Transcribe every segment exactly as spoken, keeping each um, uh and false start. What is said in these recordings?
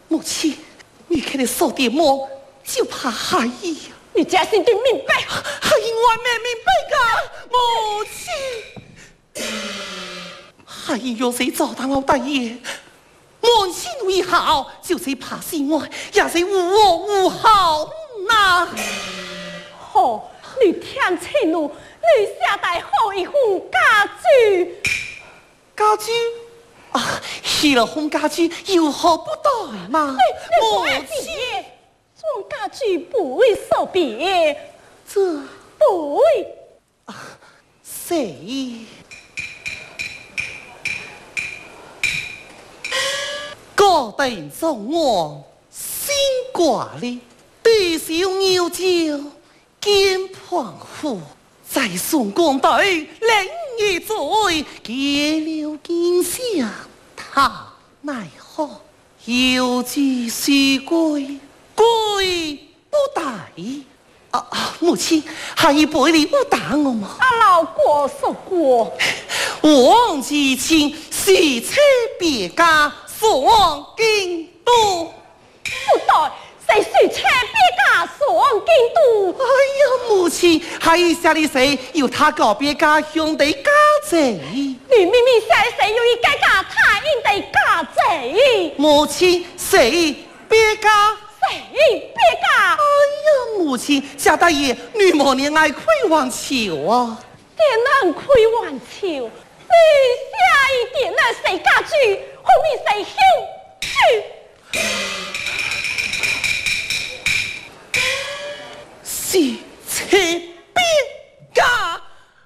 母亲，你看你扫地么？就怕孩儿呀！ 你假心得明白， 孩儿我没明白噶，母亲。孩儿若是遭到老大爷，满心为好，就是怕死我，也是无我无好呐。 好，你听清楚，你下带好一副家具。 家具啊，许了红家具有何不对嘛？ 母亲，这家具不为所别， 这不为啊，谁？高登中我心挂哩，对小牛角见胖虎，在宋光队另一嘴，结了金香，他奈何有句书归归不带啊啊！母亲，还有背里不打我吗？ 阿老过说过， 王继清喜车别家。所往京都， 不对，谁说车别家所往京都？ 哎呀，母亲，还有下里谁有他告别家兄弟家贼？ 你明明下里谁有一家家他应得家贼？ 母亲，谁别家？ 谁别家？ 哎呀，母亲，贾大爷，女某年爱亏王求啊， 点能亏王求？你下一点那谁家具？后面谁兄去？ 是车别家啊！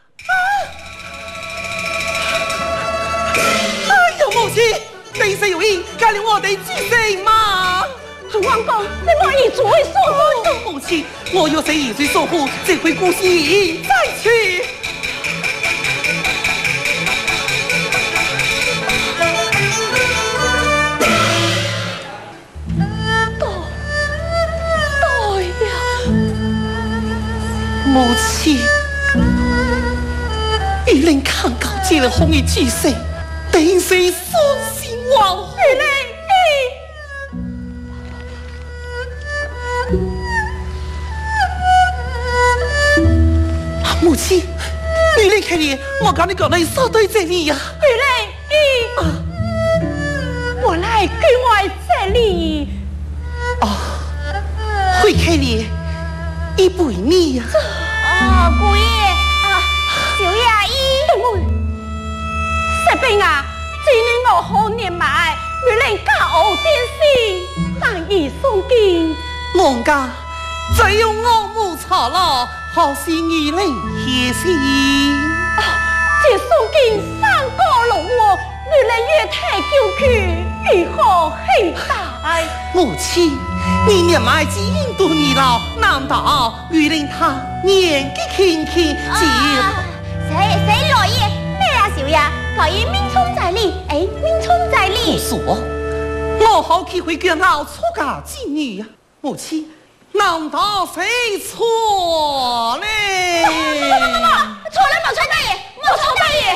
哎呀，母亲，你是有意该令我哋知情吗？ 王公，你莫以罪所护。 母亲，我要是以罪所护，这回故事再去。母亲，玉玲看到这了红衣巨色，定是伤心亡魂。 玉玲， 母亲，玉玲看你，我跟你讲，你说对这里呀。 玉玲，啊，我来跟我这里。 哦，会看你。一不你呀！ 啊，姑爷啊，小阿姨，石兵啊，今年我好年迈，原来家务点心，但已送进。 我家只有我母错了，好是你来贴心。 啊，这送进三个龙窝，原来越太久去，如何期待？ 母亲。你年迈只因多年老，难道遇令他年纪轻轻就？ 谁谁老爷？咩呀小呀？老爷命冲在理，哎，命冲在理。 不说，我好机会见到出家之女呀，母亲，难道谁错嘞？ 不不不不不，错了冇错大爷，冇错大爷。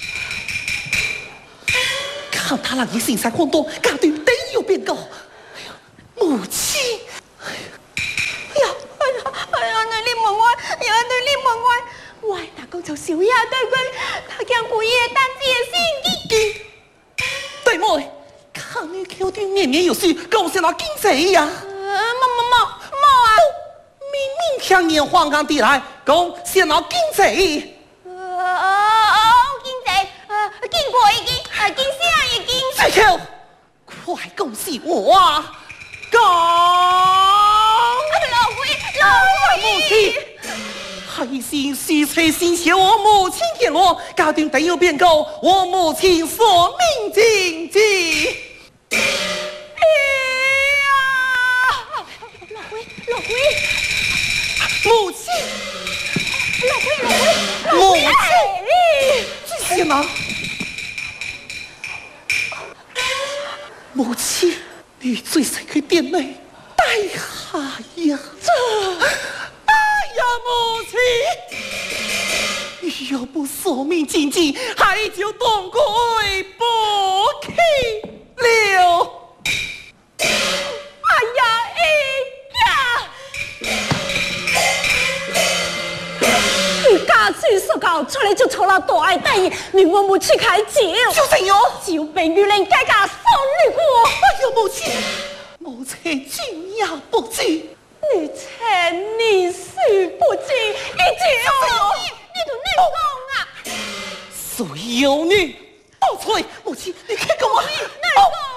看他那一心在晃动，家对得有变高。母亲，哎呀， 哎呀，哎呀，你你问我，哎呀，你你问我，我大公就小呀，对佢，他将故意单子先见。对妹，看你口中年年有事，搞些那经济呀？ 冇冇冇冇啊！ 明明听见黄冈地来，讲些那经济。 哦哦，经济，呃，经过已经，呃，经啥已经。 住口！快告诉我啊！讲， 老贵老贵， 母亲，还是是催心小我母亲见我，家庭得有变高，我母亲所命经济。 哎呀，老贵老贵， 母亲， 老贵老贵， 母亲，这些吗？母亲。你最想去店内带孩呀？这，哎呀，母亲，你要不索命经济，还就当归不去了。 后出来就出了大爱大意，你我母亲开酒， 就这样， 就被女人改嫁送女过。 哎呦，母亲，母亲酒也不知。 你趁你事不知，一句话你都能讲啊！ 谁有你？倒退，母亲，你看跟我， 能讲。